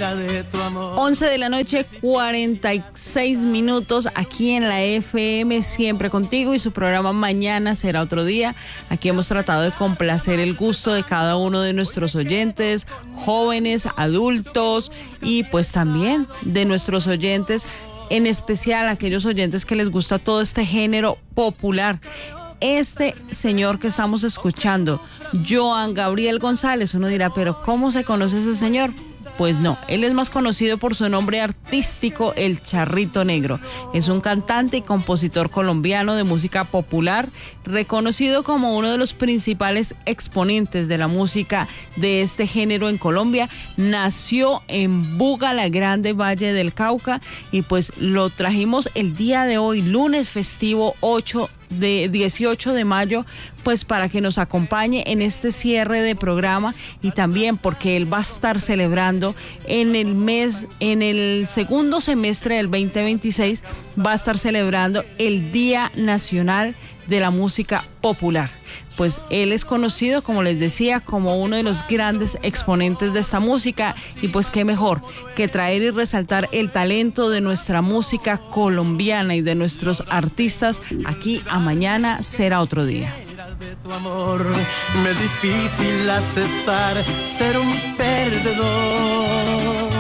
11 de la noche, 46 minutos, aquí en la FM, siempre contigo, y su programa Mañana Será Otro Día. Aquí hemos tratado de complacer el gusto de cada uno de nuestros oyentes, jóvenes, adultos, y pues también de nuestros oyentes, en especial aquellos oyentes que les gusta todo este género popular. Este señor que estamos escuchando, Joan Gabriel González, uno dirá, pero ¿cómo se conoce ese señor? Pues no, él es más conocido por su nombre artístico, El Charrito Negro. Es un cantante y compositor colombiano de música popular, reconocido como uno de los principales exponentes de la música de este género en Colombia. Nació en Buga, la Grande, Valle del Cauca, y pues lo trajimos el día de hoy, lunes festivo 18 de mayo, pues para que nos acompañe en este cierre de programa, y también porque él va a estar celebrando en el segundo semestre del 2026, va a estar celebrando el Día Nacional de la Música Popular. Pues él es conocido, como les decía, como uno de los grandes exponentes de esta música, y pues qué mejor que traer y resaltar el talento de nuestra música colombiana y de nuestros artistas aquí a Mañana Será Otro Día. De tu amor, me es difícil aceptar ser un perdedor.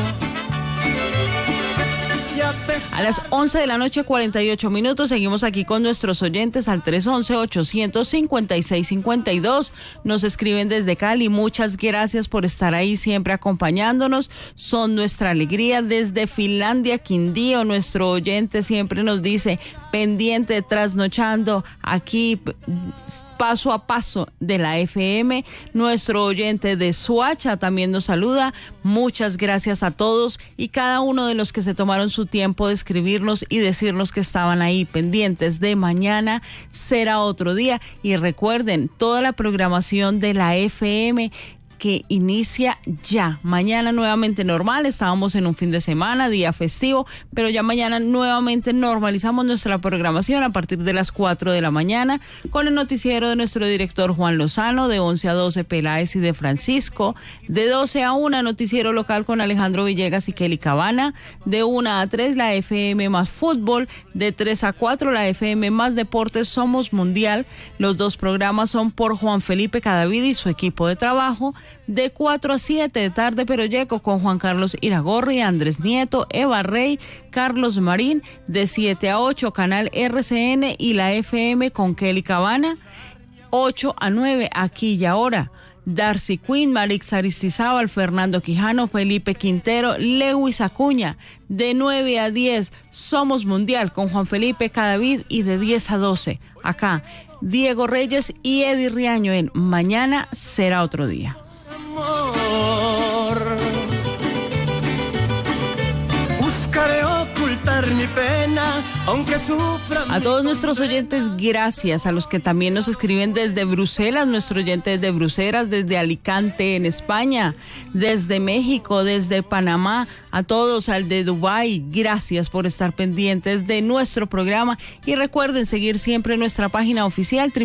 A las 11 de la noche, 48 minutos, seguimos aquí con nuestros oyentes al 311-856-52. Nos escriben desde Cali. Muchas gracias por estar ahí siempre acompañándonos. Son nuestra alegría. Desde Finlandia, Quindío, nuestro oyente siempre nos dice, pendiente, trasnochando aquí, paso a paso de la FM. Nuestro oyente de Soacha también nos saluda. Muchas gracias a todos y cada uno de los que se tomaron su tiempo de escribirnos y decirnos que estaban ahí pendientes de Mañana Será Otro Día. Y recuerden, toda la programación de la FM que inicia ya. Mañana nuevamente normal, estábamos en un fin de semana, día festivo, pero ya mañana nuevamente normalizamos nuestra programación a partir de las 4 de la mañana con el noticiero de nuestro director Juan Lozano, de 11 a 12 Peláez y de Francisco, de 12 a 1 noticiero local con Alejandro Villegas y Kelly Cabana, de 1 a 3 la FM más fútbol, de 3 a 4 la FM más deportes Somos Mundial. Los dos programas son por Juan Felipe Cadavid y su equipo de trabajo. De 4 a 7 de Tarde Pero Llego con Juan Carlos Iragorri, Andrés Nieto, Eva Rey, Carlos Marín. De 7 a 8 Canal RCN y la FM con Kelly Cabana. 8 a 9 Aquí y Ahora, Darcy Quinn, Marix Aristizábal, Fernando Quijano, Felipe Quintero, Lewis Acuña. De 9 a 10 Somos Mundial con Juan Felipe Cadavid, y de 10 a 12 acá Diego Reyes y Eddie Riaño en Mañana Será Otro Día. Amor, buscaré ocultar mi pena, aunque sufra. A todos nuestros oyentes, gracias. A los que también nos escriben desde Bruselas, nuestro oyente desde Bruselas, desde Alicante en España, desde México, desde Panamá, a todos, al de Dubái, gracias por estar pendientes de nuestro programa, y recuerden seguir siempre nuestra página oficial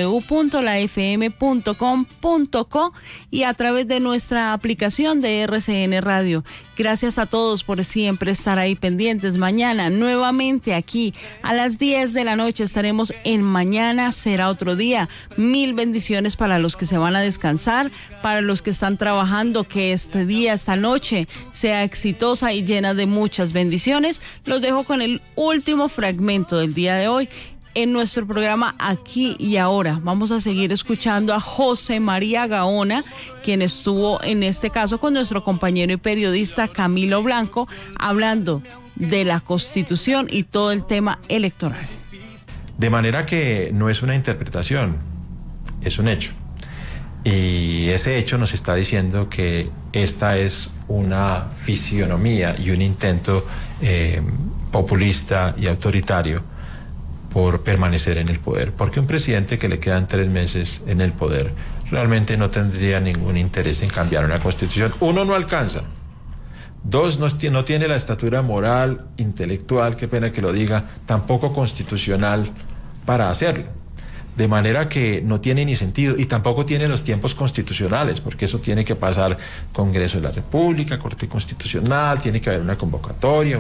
www.lafm.com.co y a través de nuestra aplicación de RCN Radio. Gracias a todos por siempre estar ahí pendientes. Mañana nuevamente aquí a las 10 de la noche estaremos en Mañana Será Otro Día. Mil bendiciones para los que se van a descansar, para los que están trabajando, que este día, esta noche sea exitosa y llena de muchas bendiciones. Los dejo con el último fragmento del día de hoy en nuestro programa Aquí y Ahora. Vamos a seguir escuchando a José María Gaona, quien estuvo en este caso con nuestro compañero y periodista Camilo Blanco, hablando de la Constitución y todo el tema electoral. De manera que no es una interpretación, es un hecho. Y ese hecho nos está diciendo que esta es una fisionomía y un intento populista y autoritario por permanecer en el poder. Porque un presidente que le quedan 3 meses en el poder realmente no tendría ningún interés en cambiar una constitución. 1, no alcanza. 2, no tiene la estatura moral, intelectual, qué pena que lo diga, tampoco constitucional para hacerlo. De manera que no tiene ni sentido y tampoco tiene los tiempos constitucionales, porque eso tiene que pasar Congreso de la República, Corte Constitucional, tiene que haber una convocatoria,